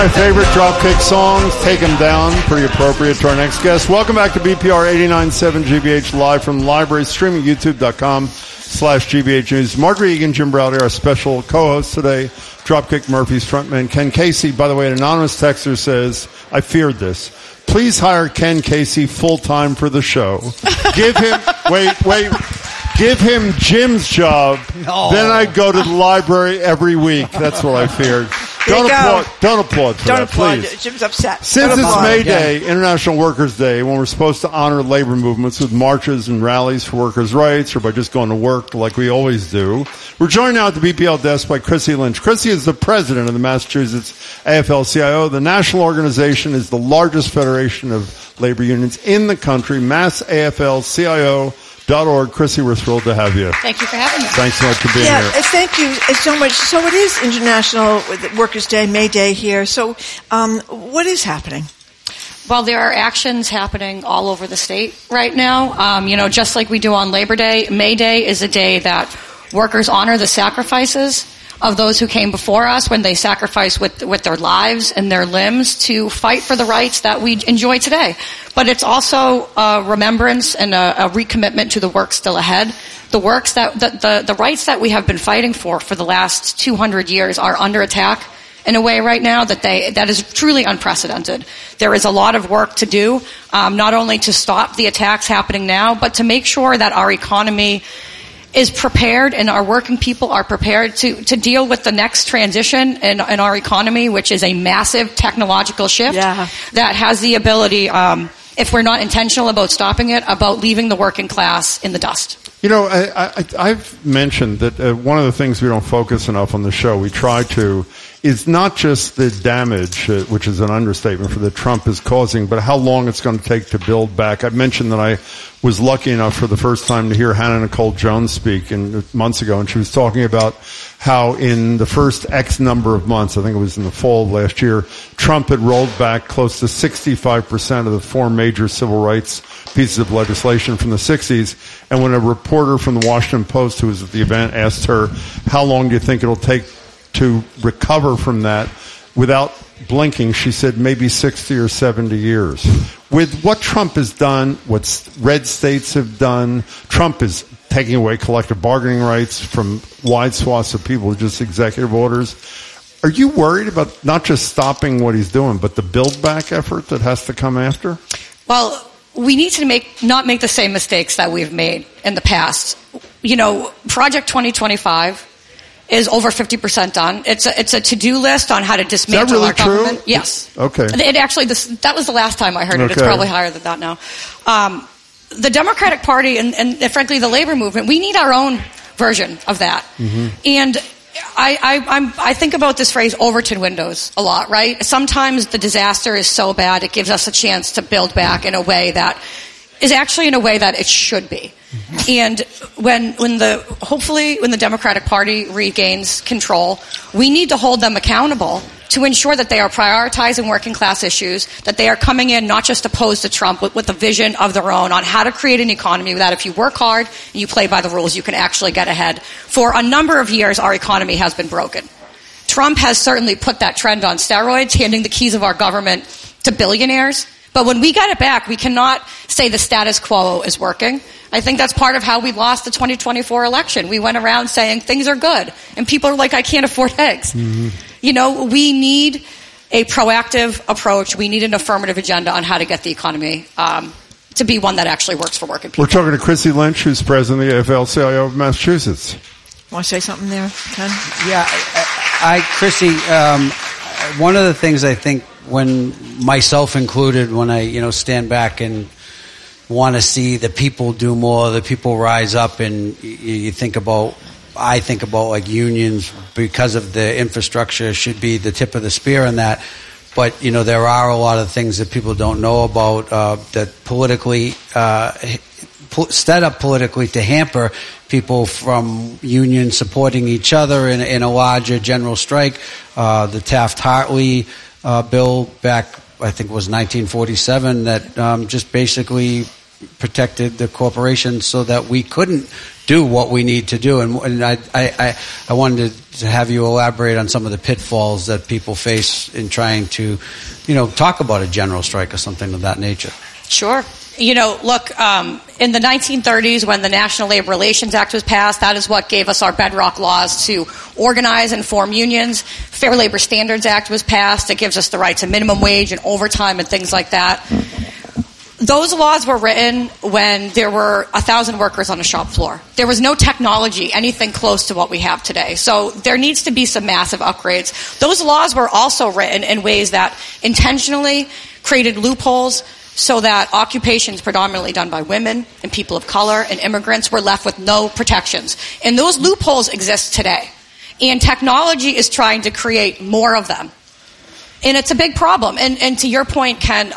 My favorite Dropkick songs, Take 'Em Down, pretty appropriate to our next guest. Welcome back to BPR 89.7 GBH live from the library, streaming youtube.com/GBH News. Margaret Egan, Jim Browder, our special co-host today. Dropkick Murphys frontman Ken Casey. By the way, an anonymous texter says, I feared this. Please hire Ken Casey full-time for the show. Give him, give him Jim's job. No. Then I'd go to the library every week. That's what I feared. Don't applaud for that, please. Jim's upset. Since it's May Day, International Workers' Day, when we're supposed to honor labor movements with marches and rallies for workers' rights or by just going to work like we always do, we're joined now at the BPL desk by Chrissy Lynch. Chrissy is the president of the Massachusetts AFL-CIO. The national organization is the largest federation of labor unions in the country, massaflcio.org. Chrissy, we're thrilled to have you. Thank you for having me. Thanks so much for being here. Thank you so much. So it is International Workers' Day, May Day here. So what is happening? Well, there are actions happening all over the state right now. Just like we do on Labor Day, May Day is a day that workers honor the sacrifices of those who came before us when they sacrificed with their lives and their limbs to fight for the rights that we enjoy today. But it's also a remembrance and a recommitment to the work still ahead. The works that the rights that we have been fighting for the last 200 years are under attack in a way right now that is truly unprecedented. There is a lot of work to do, not only to stop the attacks happening now, but to make sure that our economy is prepared and our working people are prepared to deal with the next transition in our economy, which is a massive technological shift that has the ability, if we're not intentional about stopping it, about leaving the working class in the dust. You know, I've mentioned that one of the things we don't focus enough on the show, we try to, is not just the damage, which is an understatement, for that Trump is causing, but how long it's going to take to build back. I mentioned that I was lucky enough for the first time to hear Hannah Nicole Jones speak months ago, and she was talking about how in the first X number of months, I think it was in the fall of last year, Trump had rolled back close to 65% of the four major civil rights pieces of legislation from the 60s. And when a reporter from the Washington Post who was at the event asked her, how long do you think it'll take to recover from that, without blinking, she said maybe 60 or 70 years. With what Trump has done, what red states have done, Trump is taking away collective bargaining rights from wide swaths of people with just executive orders. Are you worried about not just stopping what he's doing, but the build-back effort that has to come after? Well, we need to not make the same mistakes that we've made in the past. Project 2025 is over 50% done. It's a to-do list on how to dismantle our government. True? Yes. Okay. It actually, that was the last time I heard it. It's probably higher than that now. The Democratic Party and frankly the labor movement, we need our own version of that. Mm-hmm. And I think about this phrase Overton windows a lot, right? Sometimes the disaster is so bad it gives us a chance to build back in a way that is actually in a way that it should be. And when the Democratic Party regains control, we need to hold them accountable to ensure that they are prioritizing working class issues, that they are coming in not just opposed to Trump, with a vision of their own on how to create an economy that if you work hard and you play by the rules, you can actually get ahead. For a number of years, our economy has been broken. Trump has certainly put that trend on steroids, handing the keys of our government to billionaires. But when we get it back, we cannot say the status quo is working. I think that's part of how we lost the 2024 election. We went around saying things are good, and people are like, I can't afford eggs. Mm-hmm. We need a proactive approach. We need an affirmative agenda on how to get the economy to be one that actually works for working people. We're talking to Chrissy Lynch, who's president of the AFL-CIO of Massachusetts. Want to say something there, Ken? Yeah, Chrissy, one of the things I think, when myself included, when I stand back and want to see the people do more, the people rise up, and I think about like unions, because of the infrastructure, should be the tip of the spear in that. But there are a lot of things that people don't know about that politically set up politically to hamper people from unions supporting each other in a larger general strike. The Taft-Hartley bill back, I think it was 1947, that just basically protected the corporations so that we couldn't do what we need to do. And I wanted to have you elaborate on some of the pitfalls that people face in trying to, talk about a general strike or something of that nature. Sure. Look, in the 1930s, when the National Labor Relations Act was passed, that is what gave us our bedrock laws to organize and form unions. Fair Labor Standards Act was passed. It gives us the right to minimum wage and overtime and things like that. Those laws were written when there were 1,000 workers on a shop floor. There was no technology, anything close to what we have today. So there needs to be some massive upgrades. Those laws were also written in ways that intentionally created loopholes so that occupations predominantly done by women and people of color and immigrants were left with no protections. And those loopholes exist today. And technology is trying to create more of them. And it's a big problem. And to your point, Ken,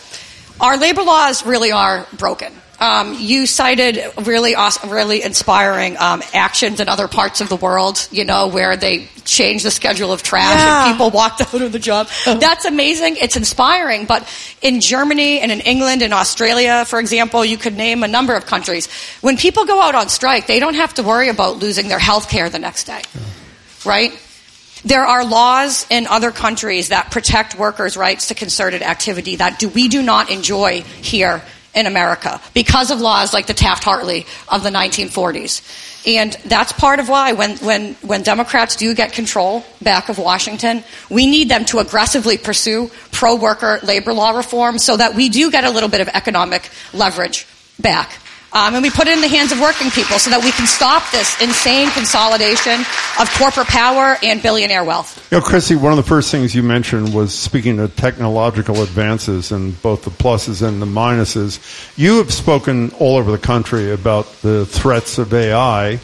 our labor laws really are broken. You cited really awesome, really inspiring actions in other parts of the world, where they changed the schedule of trash and people walked out of the job. That's amazing. It's inspiring. But in Germany and in England and Australia, for example, you could name a number of countries. When people go out on strike, they don't have to worry about losing their health care the next day, right? There are laws in other countries that protect workers' rights to concerted activity that we do not enjoy here in America because of laws like the Taft-Hartley of the 1940s. And that's part of why when Democrats do get control back of Washington, we need them to aggressively pursue pro-worker labor law reform so that we do get a little bit of economic leverage back. And we put it in the hands of working people so that we can stop this insane consolidation of corporate power and billionaire wealth. Chrissy, one of the first things you mentioned was speaking of technological advances and both the pluses and the minuses. You have spoken all over the country about the threats of AI,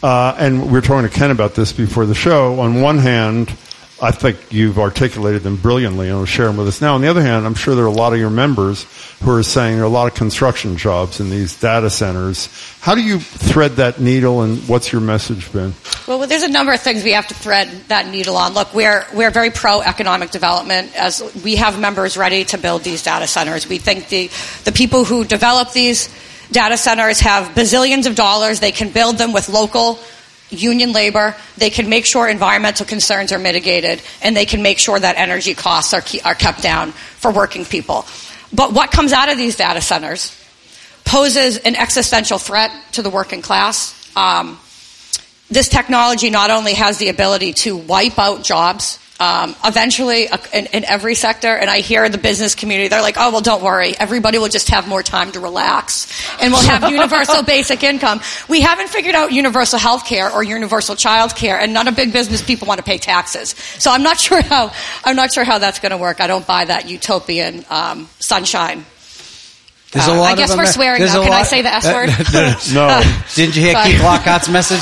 and we were talking to Ken about this before the show. On one hand, I think you've articulated them brilliantly and will share them with us now. On the other hand, I'm sure there are a lot of your members who are saying there are a lot of construction jobs in these data centers. How do you thread that needle, and what's your message been? Well, there's a number of things we have to thread that needle on. Look, we're very pro-economic development, as we have members ready to build these data centers. We think the people who develop these data centers have bazillions of dollars. They can build them with local union labor. They can make sure environmental concerns are mitigated, and they can make sure that energy costs are kept down for working people. But what comes out of these data centers poses an existential threat to the working class. This technology not only has the ability to wipe out jobs, eventually in every sector, and I hear the business community, they're like, oh, well, don't worry. Everybody will just have more time to relax, and we'll have universal basic income. We haven't figured out universal health care or universal child care, and none of big business people want to pay taxes. So I'm not sure how that's going to work. I don't buy that utopian sunshine. I guess we're swearing now. Can I say the S word? No. Didn't you hear Keith Lockhart's message?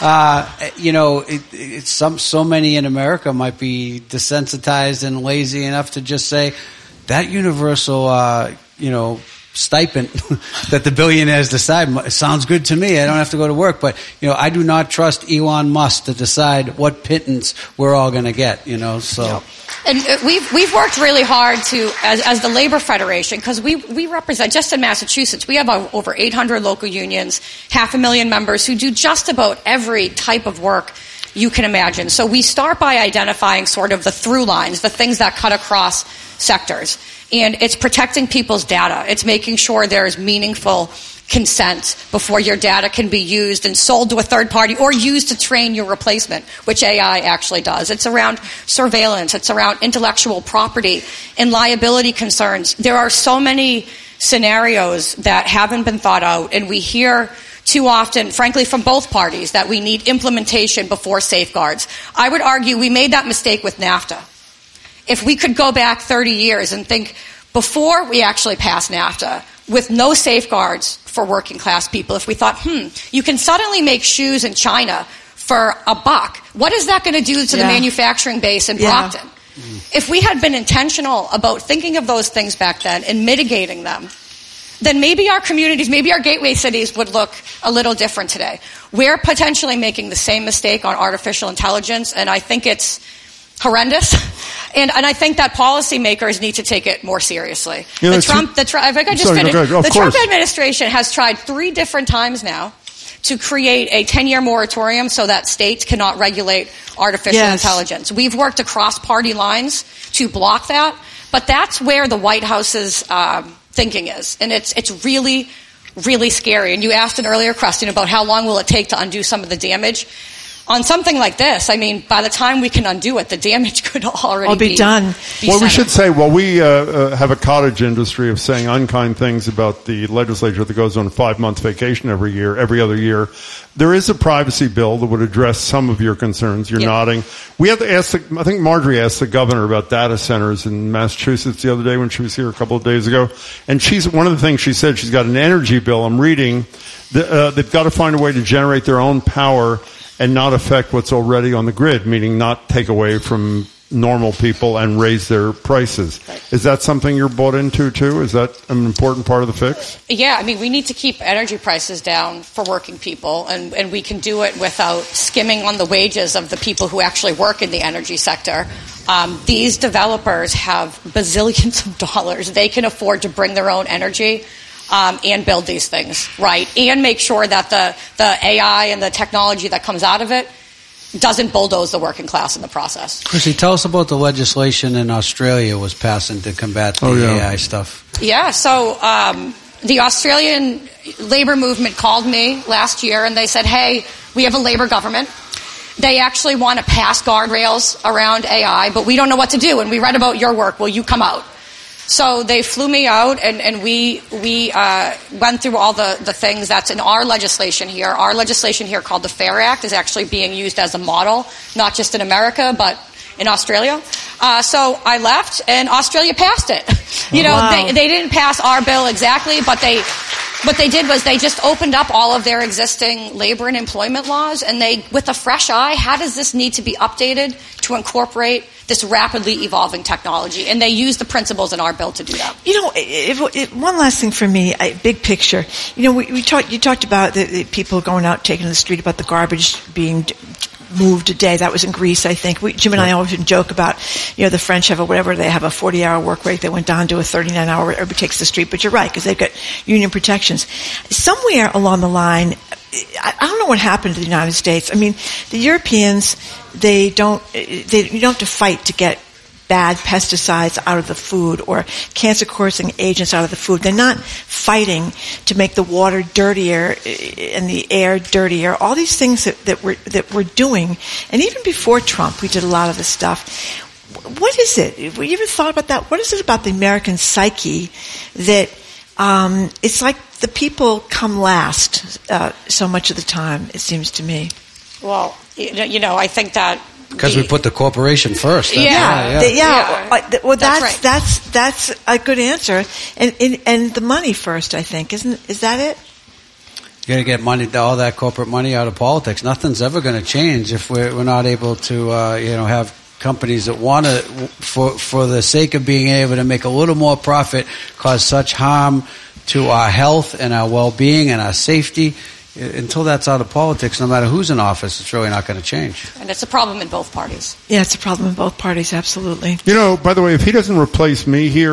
So many in America might be desensitized and lazy enough to just say that universal, stipend that the billionaires decide sounds good to me. I don't have to go to work. But, I do not trust Elon Musk to decide what pittance we're all going to get, so. Yep. And we've worked really hard to, as the Labor Federation, because we represent, just in Massachusetts, we have over 800 local unions, 500,000 members who do just about every type of work you can imagine. So we start by identifying sort of the through lines, the things that cut across sectors. And it's protecting people's data. It's making sure there's meaningful consent before your data can be used and sold to a third party or used to train your replacement, which AI actually does. It's around surveillance. It's around intellectual property and liability concerns. There are so many scenarios that haven't been thought out, and we hear too often, frankly, from both parties, that we need implementation before safeguards. I would argue we made that mistake with NAFTA. If we could go back 30 years and think before we actually passed NAFTA, with no safeguards for working class people, if we thought, you can suddenly make shoes in China for $1, what is that going to do to the manufacturing base in Brockton? If we had been intentional about thinking of those things back then and mitigating them, then maybe our communities, maybe our gateway cities would look a little different today. We're potentially making the same mistake on artificial intelligence, and I think it's horrendous. And I think that policymakers need to take it more seriously. The Trump administration has tried 3 different times now to create a 10-year moratorium so that states cannot regulate artificial intelligence. We've worked across party lines to block that, but that's where the White House's thinking is. And it's really, really scary. And you asked an earlier question about how long will it take to undo some of the damage. On something like this, I mean, by the time we can undo it, the damage could already be done. Well, we should say, we have a cottage industry of saying unkind things about the legislature that goes on a 5-month vacation every other year. There is a privacy bill that would address some of your concerns. You're nodding. We have to ask, I think Marjorie asked the governor about data centers in Massachusetts the other day when she was here a couple of days ago. And one of the things she said, she's got an energy bill. I'm reading. They've got to find a way to generate their own power and not affect what's already on the grid, meaning not take away from normal people and raise their prices. Right. Is that something you're bought into, too? Is that an important part of the fix? Yeah, I mean, we need to keep energy prices down for working people, and we can do it without skimming on the wages of the people who actually work in the energy sector. These developers have bazillions of dollars. They can afford to bring their own energy and build these things, right? And make sure that the AI and the technology that comes out of it doesn't bulldoze the working class in the process. Chrissy, tell us about the legislation in Australia was passing to combat the AI stuff. Yeah, so the Australian labor movement called me last year and they said, hey, we have a labor government. They actually want to pass guardrails around AI, but we don't know what to do. And we read about your work. Will you come out? So they flew me out, and we went through all the things that's in our legislation here. Our legislation here called the FAIR Act is actually being used as a model, not just in America, but in Australia. So I left, and Australia passed it. They didn't pass our bill exactly, but what they did was they just opened up all of their existing labor and employment laws, and they, with a fresh eye, how does this need to be updated to incorporate this rapidly evolving technology? And they used the principles in our bill to do that. One last thing for me, big picture. You talked about the people going out taking to the street about the garbage being moved a day. That was in Greece, I think. Jim and I always joke about, the French have they have a 40-hour work week. They went down to a 39-hour, everybody takes the street. But you're right, because they've got union protections. Somewhere along the line, I don't know what happened to the United States. I mean, the Europeans, you don't have to fight to get bad pesticides out of the food or cancer-causing agents out of the food. They're not fighting to make the water dirtier and the air dirtier. All these things that we're doing, and even before Trump, we did a lot of this stuff. What is it? Have you ever thought about that? What is it about the American psyche that it's like the people come last so much of the time? It seems to me. Well, I think that. Because we put the corporation first. Well, that's a good answer, and the money first. I think is that it? You got to get money, all that corporate money, out of politics. Nothing's ever going to change if we're not able to, have companies that want to, for the sake of being able to make a little more profit, cause such harm to our health and our well-being and our safety. Until that's out of politics, no matter who's in office, it's really not going to change. And it's a problem in both parties. Yeah, it's a problem in both parties, absolutely. By the way, if he doesn't replace me here,